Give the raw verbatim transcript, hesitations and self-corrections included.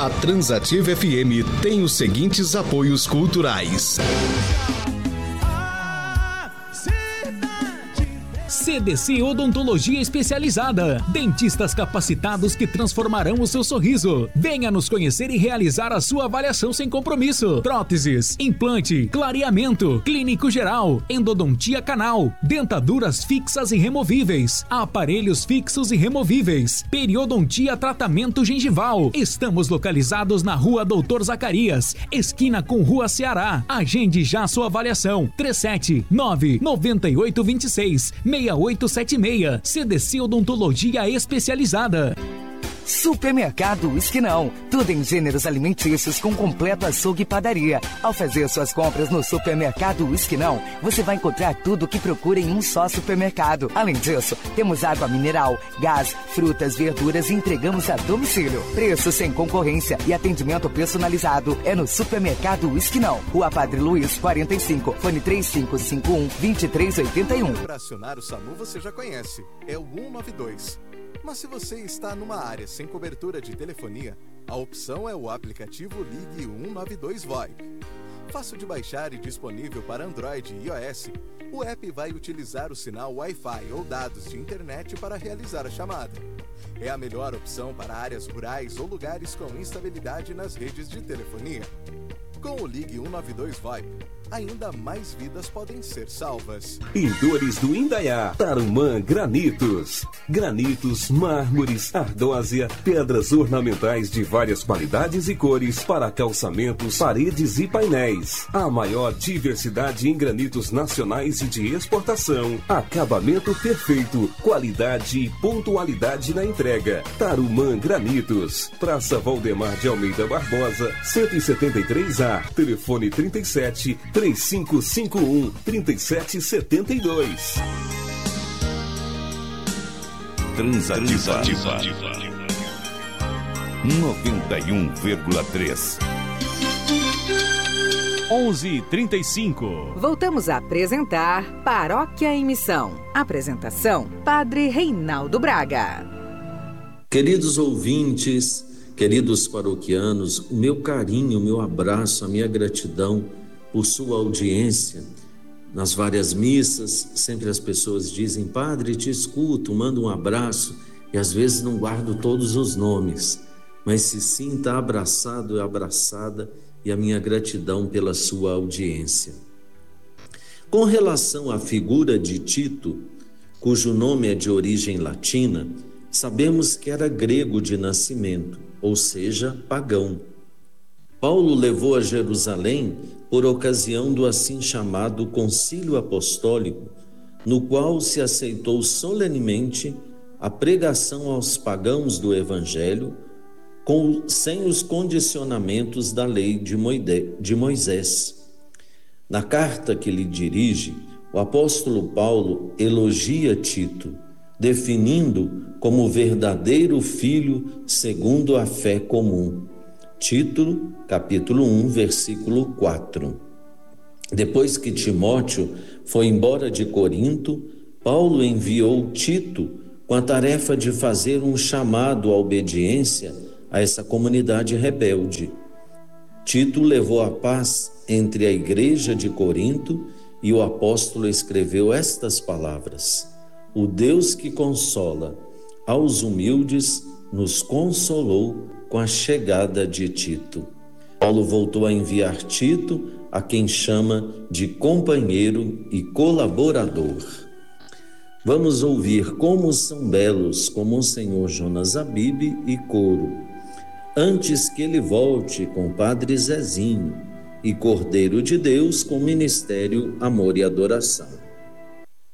A Transativa F M tem os seguintes apoios culturais. C D C Odontologia Especializada. Dentistas capacitados que transformarão o seu sorriso. Venha nos conhecer e realizar a sua avaliação sem compromisso. Próteses, implante, clareamento, clínico geral, endodontia canal, dentaduras fixas e removíveis, aparelhos fixos e removíveis, periodontia tratamento gengival. Estamos localizados na Rua Doutor Zacarias, esquina com Rua Ceará. Agende já sua avaliação. três sete nove nove oito dois seis seis oito sete seis. C D C Odontologia Especializada. Supermercado Esquinão. Tudo em gêneros alimentícios com completo açougue e padaria. Ao fazer suas compras no Supermercado Esquinão, você vai encontrar tudo o que procura em um só supermercado. Além disso, temos água mineral, gás, frutas, verduras e entregamos a domicílio. Preço sem concorrência e atendimento personalizado é no Supermercado Esquinão. Rua Padre Luiz, quarenta e cinco. Fone três cinco cinco um, dois três oito um. Para acionar o SAMU você já conhece. É o um nove dois. Mas se você está numa área sem cobertura de telefonia, a opção é o aplicativo Ligue um nove dois VoIP. Fácil de baixar e disponível para Android e iOS, o app vai utilizar o sinal Wi-Fi ou dados de internet para realizar a chamada. É a melhor opção para áreas rurais ou lugares com instabilidade nas redes de telefonia. Com o Ligue um nove dois VoIP, ainda mais vidas podem ser salvas. Pintores do Indaiá, Tarumã Granitos. Granitos, mármores, ardósia, pedras ornamentais de várias qualidades e cores para calçamentos, paredes e painéis. A maior diversidade em granitos nacionais e de exportação. Acabamento perfeito, qualidade e pontualidade na entrega. Tarumã Granitos. Praça Valdemar de Almeida Barbosa, cento e setenta e três A. Telefone trinta e sete, três cinco cinco um, trinta e sete setenta e dois. Transativa. noventa e um vírgula três. onze e trinta e cinco. Voltamos a apresentar Paróquia em Missão. Apresentação: Padre Reinaldo Braga. Queridos ouvintes, queridos paroquianos, o meu carinho, o meu abraço, a minha gratidão por sua audiência. Nas várias missas, sempre as pessoas dizem: Padre, te escuto, mando um abraço, e às vezes não guardo todos os nomes, mas se sinta abraçado e abraçada, e a minha gratidão pela sua audiência. Com relação à figura de Tito, cujo nome é de origem latina, sabemos que era grego de nascimento, ou seja, pagão. Paulo levou a Jerusalém por ocasião do assim chamado Concílio Apostólico, no qual se aceitou solenemente a pregação aos pagãos do Evangelho, com, sem os condicionamentos da lei de, Moide, de Moisés. Na carta que lhe dirige, o apóstolo Paulo elogia Tito, definindo como verdadeiro filho segundo a fé comum. Tito, capítulo um, versículo quatro. Depois que Timóteo foi embora de Corinto, Paulo enviou Tito com a tarefa de fazer um chamado à obediência a essa comunidade rebelde. Tito levou a paz entre a igreja de Corinto e o apóstolo escreveu estas palavras: O Deus que consola aos humildes nos consolou com a chegada de Tito. Paulo voltou a enviar Tito, a quem chama de companheiro e colaborador. Vamos ouvir como são belos com Monsenhor Jonas Abib e coro. Antes que ele volte com o Padre Zezinho e Cordeiro de Deus com Ministério Amor e Adoração.